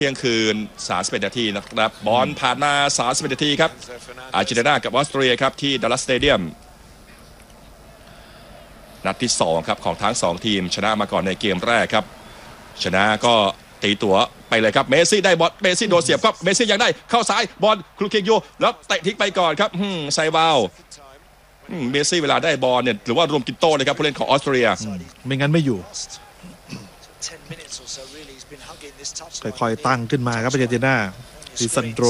เที่ยงคืน31 นาทีนะครับบอลผ่านมา31 นาทีครับอาร์เจนตินากับออสเตรียครับที่ดัลลัสสเตเดียมนัดที่2ครับของทั้ง2ทีมชนะมาก่อนในเกมแรกครับชนะก็ตีตั๋วไปเลยครับเมสซี่ได้บอลเมสซี่โดนเสียบครับเมสซี่ยังได้เข้าซ้ายบอลครูเคงโยแล้วเตะทิ้งไปก่อนครับไซวาลเมสซี่เวลาได้บอลเนี่ยหรือว่ารวมกินโต้เลยครับผู้เล่นของออสเตรียไม่งั้นไม่อยู่ค่อยๆตั้งขึ้นมาครับอาร์เจนตินาดิซันโดร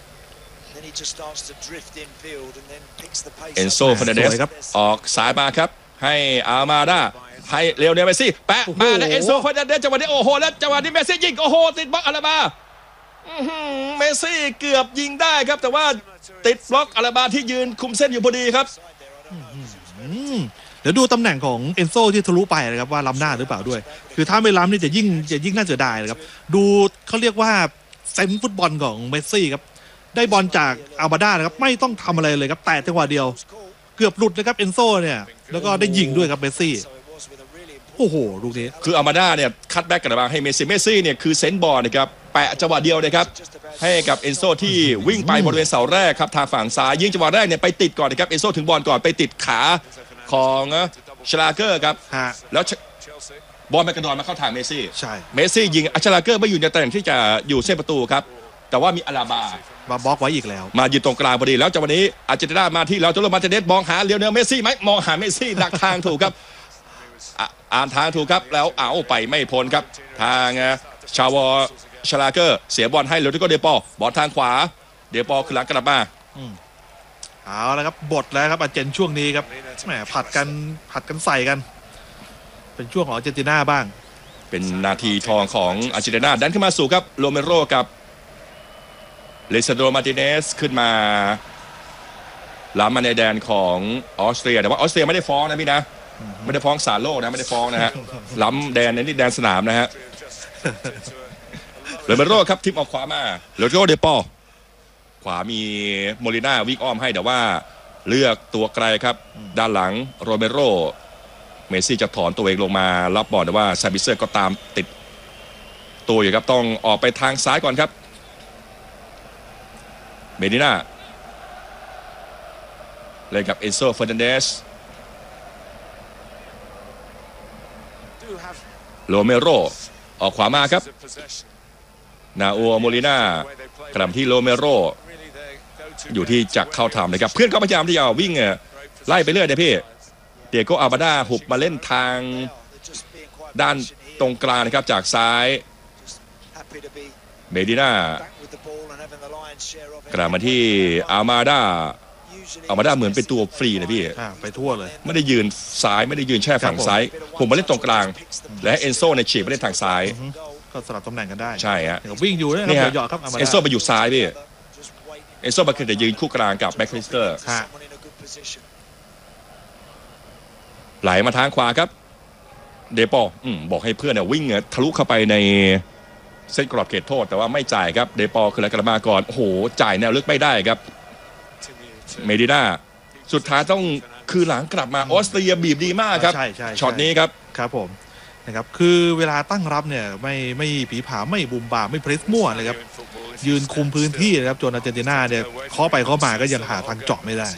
เอนโซฟาร์นันเดสออกสายมาครับให้อามาดาให้เลโอเนลเมสซี่แปะมาแล้วเอนโซฟาร์นันเดสจังหวะนี้โอ้โหแล้วจังหวะนี้เมสซี่ยิงโอ้โหติดบล็อกอาราบาเมสซี่เกือบยิงได้ครับแต่ว่าติดบล็อกอาราบาที่ยืนคุมเส้นอยู่พอดีครับเดี๋ยวดูตำแหน่งของเอนโซที่ทะลุไปนะครับว่าล้ำหน้าหรือเปล่าด้วยคือถ้าไม่ล้ำนี่จะยิ่งน่าเสียดายนะครับดูเขาเรียกว่าเซนส์ฟุตบอลของเมสซี่ครับได้บอลจากอาบาด้านะครับไม่ต้องทำอะไรเลยครับแต่จังหวะเดียวเกือบหลุดนะครับเอนโซเนี่ยแล้วก็ได้ยิงด้วยครับเมสซี่โอ้โหลูกนี้คืออามาด้าเนี่ยคัดแบ็กกลับมาให้เมสซี่เนี่ยคือเซนส์บอลนะครับแปะจังหวะเดียวนะครับให้กับเอนโซที่วิ่งไปบริเวณเสาแรกครับทางฝั่งซ้ายยิงจังหวะแรกเนี่ยไปติดก่อนนะครับเอนโซถึงบอลก่อนไปติดขาของชลาเกอร์ครับแล้วบอลไปกระโดดมาเข้าทางเมสซี่ใช่เมสซี่ยิงชลาเกอร์ไม่อยู่ในตำแหน่งที่จะอยู่เส้นประตูครับแต่ว่ามีอาราบามาบล็อกไว้อีกแล้วมายืนตรงกลางพอดีแล้วจังหวะนี้อาร์เจนตินามาที่เราจะลงมาเทเนสมองหาเลโอเนลเมสซี่ไหมมองหาเมสซี่ดักทางถูกครับอ่านทางถูกครับแล้วเอาไปไม่พ้นครับทางชาวชลาเกอร์เสียบอลให้โรดิโกเดปอบอลทางขวาเดปอคือหลังกลับมาเอาละครับบทแล้วครับอาร์เจนช่วงนี้ครับแหมผัดกันใส่กันเป็นช่วงของอาร์เจนตินาบ้างเป็นนาทีทองของอาร์เจนตินาดันขึ้นมาสู่ครับโรเมโรกับเลซาโดมาร์ติเนสขึ้นมาล้ำมาในแดนของออสเตรียแต่ว่าออสเตรียไม่ได้ฟ้องนะพี่นะไม่ได้ฟ้องศาลโลกนะไม่ได้ฟ้องนะฮะล้ำแดนในนี่แดนสนามนะฮะโรเมโรครับทิปออกขวามาโรดิโกเดปอขวามีโมลิน่าวิ่งอ้อมให้แต่ว่าเลือกตัวไกลครับด้านหลังโรเมโรเมสซี่จะถอนตัวเองลงมารับบอลแต่ว่าซาบิเซอร์ก็ตามติดตัวอยู่ครับต้องออกไปทางซ้ายก่อนครับเมดิน่าเล่นกับเอนโซเฟอร์นันเดสโรเมโรออกขวามาครับนาโอโมลิน่ากลับที่โรเมโรอยู่ที่จักเข้าทำนะครับเพื่อนก็พยายามที่จะวิ่งไล่ไปเรื่อยนะพี่เดียโกอาบาด้าหุบมาเล่นทางด้านตรงกลางนะครับจากซ้ายเมดิน่ากลับมาที่อามาด้าเหมือนเป็นตัวฟรีนะพี่ไปทั่วเลยไม่ได้ยืนซ้ายไม่ได้ยืนแช่ฝั่งซ้ายผมมาเล่นตรงกลางและเอนโซในฉีกไปเล่นทางซ้ายก็สลับตำแหน่งกันได้ใช่ฮะวิ่งอยู่นี่ครับเอนโซไปอยู่ซ้ายพี่เอนโซมาคือจะยืนคู่กลางกับแบ็คลิสเตอร์ไหลมาทางขวาครับเดปอบอกให้เพื่อนวิ่งทะลุเข้าไปในเส้นกรอบเขตโทษแต่ว่าไม่จ่ายครับเดปอคือแล้วกลับมาก่อนโอ้โหจ่ายแนวลึกไม่ได้ครับเมดิน่าสุดท้ายต้องคือหลังกลับมาออสเตรียบีบดีมากครับช็อตนี้ครับครับผมนะครับคือเวลาตั้งรับเนี่ยไม่ผีผาไม่บุ่มบ่าไม่เพรสมั่วเลยครับยืนคุมพื้นที่นะครับจนอาร์เจนตินาเนี่ยเคาะไปเคาะมาก็ยังหาทางเจาะไม่ได้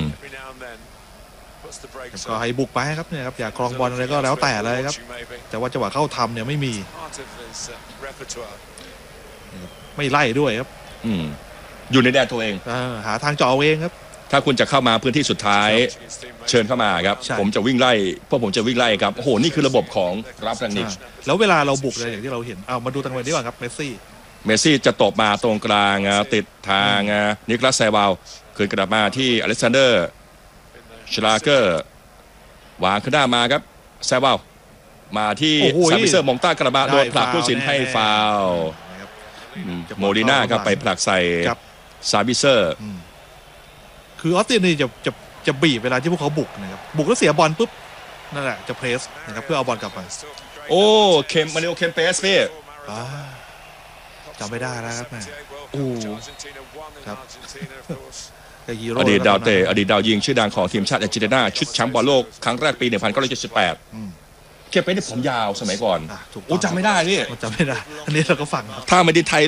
ก็ให้บุกไปครับเนี่ยครับอย่าครองบอลอะไรก็แล้วแต่เลยครับแต่ว่าจังหวะเข้าทำเนี่ยไม่มีไม่ไล่ด้วยครับอยู่ในแดนตัวเองหาทางเจาะเองครับถ้าคุณจะเข้ามาพื้นที่สุดท้ายเชิญเข้ามาครับผมจะวิ่งไล่พวกผมจะวิ่งไล่ครับโอ้โหนี่คือระบบของราฟรังนิกแล้วเวลาเราบุกเลยอย่างที่เราเห็นเอามาดูตังเวนดีกว่าครับเมสซี่จะตบมาตรงกลางติดทางนิโคลัสไซวาลคืนกลับมาที่อเล็กซานเดอร์ชลาเกอร์วางขึ้นหน้ามาครับไซวาลมาที่ซาบิเซอร์มองต้ากระบะโดนผลักผู้สินให้ฟาวโมลิน่าครับไปผลักใส่ซาบิเซอร์คือออสเตรียนี่จะบีบเวลาที่พวกเขาบุกนะครับบุกแล้วเสียบอลปุ๊บนั่นแหละจะเพรสนะครับเพื่อเอาบอลกลับมาโอ้มาริโอเคมเปสพี่จำไม่ได้แล้วครับแม่ครับอดีตดาวเตะอดีตดาวยิงชื่อดังของทีมชาติอาร์เจนตินาชุดแชมป์บอลโลกครั้งแรกปี 1978เคมเปสนี่ผมยาวสมัยก่อนโอ้จำไม่ได้นี่จำไม่ได้อันนี้เราก็ฟังถ้าไม่ได้ไทย